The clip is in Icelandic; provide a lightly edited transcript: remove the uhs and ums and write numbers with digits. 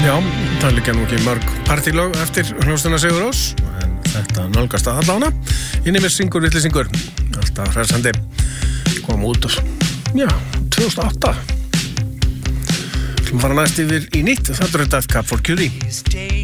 Já, það liggja nú ekki mörg partílög eftir hljómsveituna Sigur Rós, en þetta nálgast að allána. Inni með syngur, villisingur, alltaf hressandi, kom út og, 2008. Við fara næst yfir í nýtt, það er þetta FK for Curie.